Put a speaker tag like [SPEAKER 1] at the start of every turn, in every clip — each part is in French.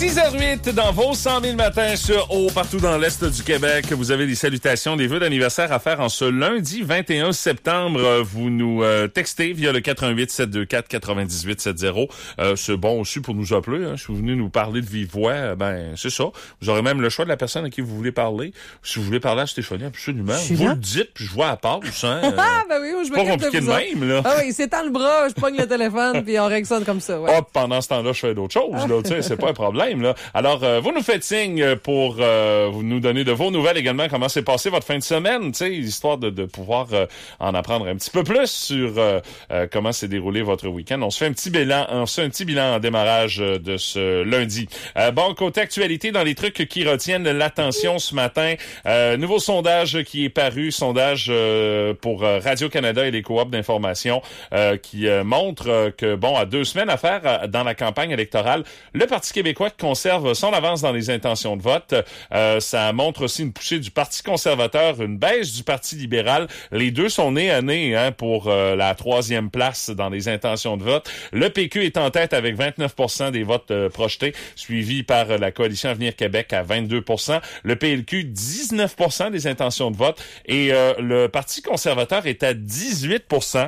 [SPEAKER 1] 6h08 dans vos 100 000 matins partout dans l'Est du Québec. Vous avez des salutations, des vœux d'anniversaire à faire en ce lundi 21 septembre. Vous nous textez via le 88 724 98 70. C'est bon aussi pour nous appeler. Hein. Si vous venez nous parler de vive voix, c'est ça. Vous aurez même le choix de la personne à qui vous voulez parler. Si vous voulez parler à Stéphanie, absolument. Vous le dites, puis je vois à part.
[SPEAKER 2] Oui, je me
[SPEAKER 1] pas compliqué de même, là.
[SPEAKER 2] Ah oui, c'est dans le bras, je pogne le téléphone, puis on règle ça comme ça. Ouais.
[SPEAKER 1] Pendant ce temps-là, je fais d'autres choses. Là, tu sais, c'est pas un problème. Là. Alors, vous nous faites signe pour vous nous donner de vos nouvelles également, comment s'est passé votre fin de semaine, tu sais, histoire de pouvoir en apprendre un petit peu plus sur comment s'est déroulé votre week-end. On se fait un petit bilan en démarrage de ce lundi. Côté actualité, dans les trucs qui retiennent l'attention ce matin, nouveau sondage qui est paru, sondage pour Radio-Canada et les coops d'information qui montre que, à 2 semaines à faire dans la campagne électorale, le Parti québécois conserve son avance dans les intentions de vote. Ça montre aussi une poussée du Parti conservateur, une baisse du Parti libéral. Les deux sont nez à nez pour la 3e place dans les intentions de vote. Le PQ est en tête avec 29% des votes projetés, suivi par la Coalition Avenir Québec à 22%. Le PLQ, 19% des intentions de vote. Et le Parti conservateur est à 18%.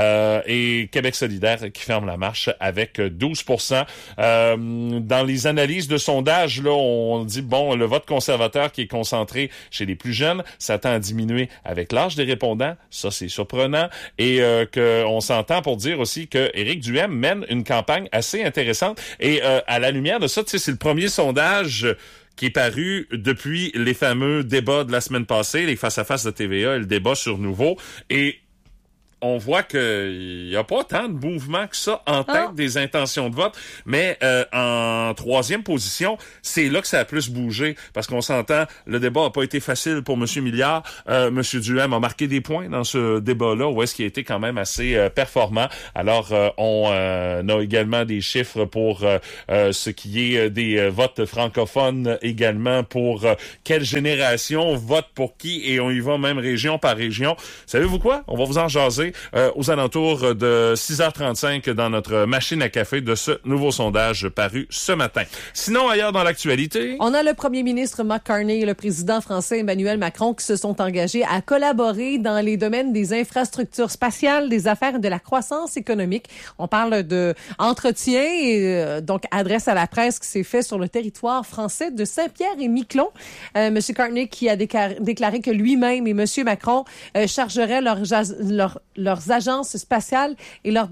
[SPEAKER 1] Et Québec solidaire qui ferme la marche avec 12%. Dans les analyses de sondage, là, on dit, le vote conservateur qui est concentré chez les plus jeunes, ça tend à diminuer avec l'âge des répondants. Ça, c'est surprenant. Et qu'on s'entend pour dire aussi que Éric Duhem mène une campagne assez intéressante. Et à la lumière de ça, tu sais, c'est le premier sondage qui est paru depuis les fameux débats de la semaine passée, les face-à-face de TVA et le débat sur Nouveau. Et on voit qu'il n'y a pas tant de mouvement que ça en tête des intentions de vote, mais en 3e position, c'est là que ça a plus bougé, parce qu'on s'entend, le débat n'a pas été facile pour M. Milliard. M. Duhem a marqué des points dans ce débat-là, où est-ce qu'il a été quand même assez performant. Alors, on a également des chiffres pour ce qui est des votes francophones, également pour quelle génération vote pour qui, et on y va même région par région. Savez-vous quoi? On va vous en jaser aux alentours de 6h35 dans notre machine à café de ce nouveau sondage paru ce matin. Sinon, ailleurs dans l'actualité...
[SPEAKER 2] On a le premier ministre Mark Carney et le président français Emmanuel Macron qui se sont engagés à collaborer dans les domaines des infrastructures spatiales, des affaires et de la croissance économique. On parle de entretien et donc adresse à la presse qui s'est fait sur le territoire français de Saint-Pierre-et-Miquelon. Monsieur Carney qui a déclaré que lui-même et Monsieur Macron chargeraient leurs agences spatiales et leur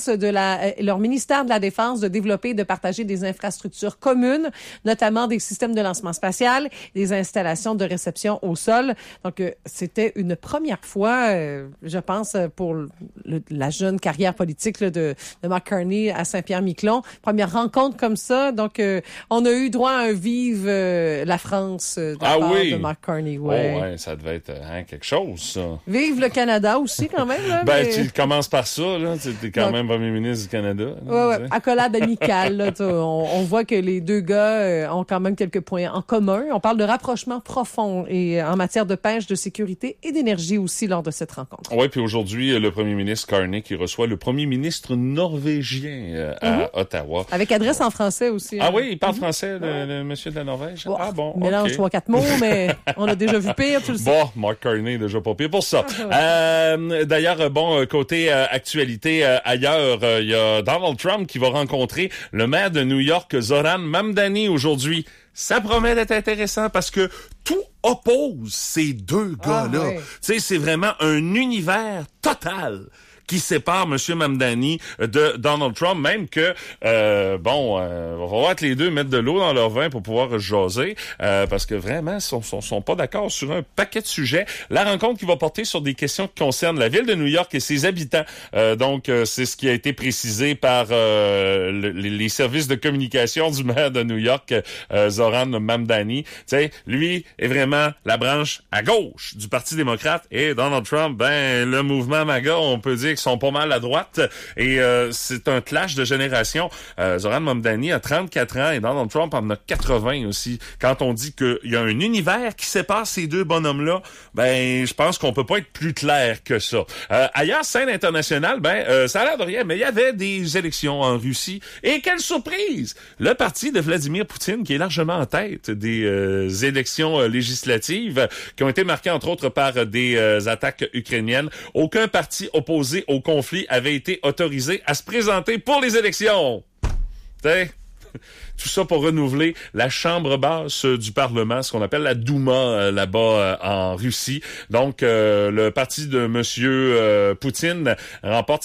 [SPEAKER 2] ministère de la Défense de développer et de partager des infrastructures communes, notamment des systèmes de lancement spatial, des installations de réception au sol. Donc, c'était une première fois, je pense, pour la jeune carrière politique de Mark Carney à Saint-Pierre-Miquelon. Première rencontre comme ça. Donc, on a eu droit à un vive la France de part de Mark Carney. Ouais.
[SPEAKER 1] Ça devait être quelque chose, ça.
[SPEAKER 2] Vive le Canada aussi, quand même. Là,
[SPEAKER 1] tu commences par ça, là. T'es quand même premier ministre du Canada.
[SPEAKER 2] Ouais. Accolade amicale, là. On voit que les deux gars ont quand même quelques points en commun. On parle de rapprochement profond et en matière de pêche, de sécurité et d'énergie aussi lors de cette rencontre.
[SPEAKER 1] Oui, puis aujourd'hui, le premier ministre Carney qui reçoit le premier ministre norvégien à Ottawa.
[SPEAKER 2] Avec adresse en français aussi.
[SPEAKER 1] Ah oui, il parle français, le monsieur de la Norvège?
[SPEAKER 2] Mélange 3-4 mots, mais on a déjà vu pire, tu le sais.
[SPEAKER 1] Mark Carney est déjà pas pire pour ça. D'ailleurs, côté actualité ailleurs, il y a Donald Trump qui va rencontrer le maire de New York, Zoran Mamdani, aujourd'hui. Ça promet d'être intéressant parce que tout oppose ces deux gars-là. Tu sais, c'est vraiment un univers total qui sépare M. Mamdani de Donald Trump, même que, va falloir que les deux mettent de l'eau dans leur vin pour pouvoir jaser, parce que vraiment, sont pas d'accord sur un paquet de sujets. La rencontre qui va porter sur des questions qui concernent la ville de New York et ses habitants. Donc, c'est ce qui a été précisé par les services de communication du maire de New York, Zoran Mamdani. Tu sais, lui est vraiment la branche à gauche du Parti démocrate, et Donald Trump, le mouvement MAGA, on peut dire qui sont pas mal à droite. Et c'est un clash de génération. Zoran Mamdani a 34 ans et Donald Trump en a 80 aussi. Quand on dit qu'il y a un univers qui sépare ces deux bonhommes-là, ben je pense qu'on peut pas être plus clair que ça. Ailleurs, scène internationale, ça a l'air de rien, mais il y avait des élections en Russie. Et quelle surprise! Le parti de Vladimir Poutine, qui est largement en tête des élections législatives, qui ont été marquées entre autres par des attaques ukrainiennes. Aucun parti opposé au conflit avait été autorisé à se présenter pour les élections. T'sais? Tout ça pour renouveler la chambre basse du Parlement, ce qu'on appelle la Douma là-bas en Russie. Donc, le parti de Monsieur Poutine remporte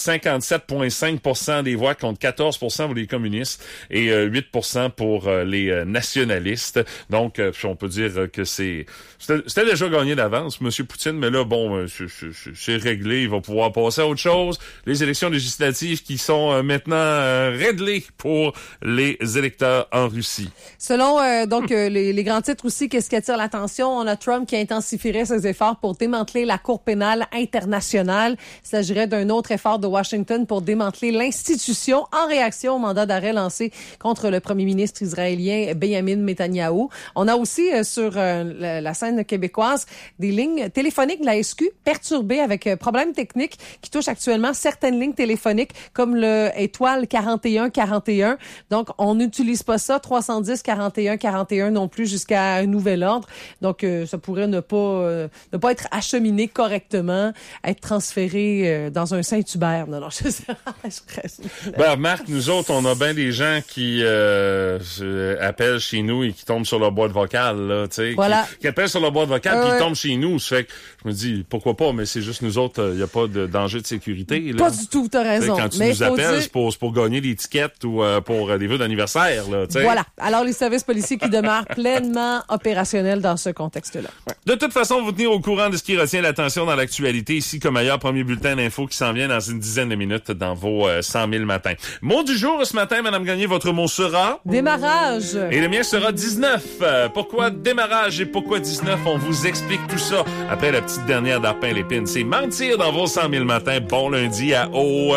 [SPEAKER 1] 57,5% des voix contre 14% pour les communistes et 8% pour les nationalistes. Donc, on peut dire que c'était déjà gagné d'avance, Monsieur Poutine, mais là, bon, c'est réglé. Il va pouvoir passer à autre chose. Les élections législatives qui sont maintenant réglées pour les électeurs en Russie.
[SPEAKER 2] Selon les grands titres aussi, qu'est-ce qui attire l'attention? On a Trump qui intensifierait ses efforts pour démanteler la Cour pénale internationale. Il s'agirait d'un autre effort de Washington pour démanteler l'institution en réaction au mandat d'arrêt lancé contre le premier ministre israélien Benjamin Netanyahou. On a aussi sur la scène québécoise des lignes téléphoniques de la SQ perturbées avec problèmes techniques qui touchent actuellement certaines lignes téléphoniques comme le étoile 4141. Donc, on n'utilise pas ça, 310 41 41 non plus jusqu'à un nouvel ordre. Donc, ça pourrait ne pas être acheminé correctement, être transféré dans un Saint-Hubert. Non, je sais.
[SPEAKER 1] Marc, nous autres, on a bien des gens qui appellent chez nous et qui tombent sur leur boîte vocale, là, tu sais.
[SPEAKER 2] Voilà.
[SPEAKER 1] Qui appellent sur leur boîte vocale puis ils tombent chez nous. Ça fait que je me dis, pourquoi pas, mais c'est juste nous autres, il n'y a pas de danger de sécurité, là.
[SPEAKER 2] Pas du tout, t'as raison.
[SPEAKER 1] Quand tu nous appelles, c'est pour gagner des tickets ou pour des vœux d'anniversaire, là, tu sais.
[SPEAKER 2] Voilà. Alors, les services policiers qui demeurent pleinement opérationnels dans ce contexte-là. Ouais.
[SPEAKER 1] De toute façon, vous tenir au courant de ce qui retient l'attention dans l'actualité ici, comme ailleurs, premier bulletin d'infos qui s'en vient dans une dizaine de minutes dans vos 100 000 matins. Mot du jour ce matin, Madame Gagné, votre mot sera?
[SPEAKER 2] Démarrage.
[SPEAKER 1] Et le mien sera 19. Pourquoi démarrage et pourquoi 19? On vous explique tout ça après la petite dernière d'Arpin Lépine. C'est mentir dans vos 100 000 matins. Bon lundi à